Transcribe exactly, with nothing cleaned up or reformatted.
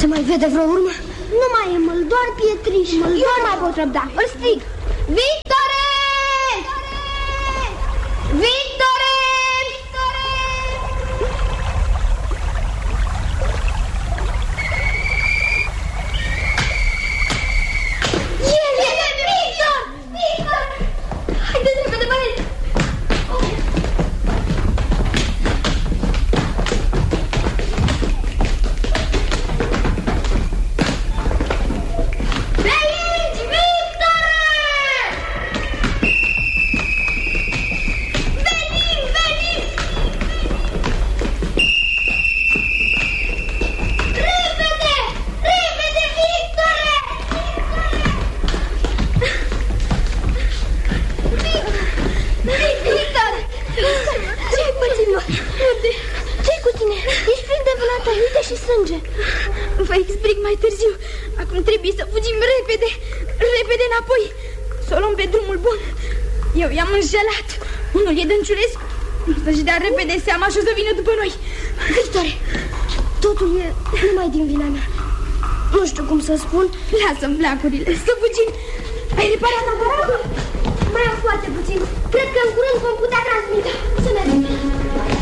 Se mai vede vreo urmă? Nu mai e măl, doar pietriși. Măl, Eu nu mai pot răbda. Îl strig. Victore! Victore! El e Victor! Victor! Haideți repede, băieți! Vă explic mai târziu. Acum trebuie să fugim repede, repede înapoi, să o luăm pe drumul bun. Eu i-am înșelat. Unul e Dănciulescu. Să-și dea repede seama și o să vină după noi. Victor, totul e numai din vina mea. Nu știu cum să spun. Lasă-mi flacurile, să fugim. Ai reparat aparatul? Mai am foarte puțin. Cred că în curând vom putea transmite. Să mergem.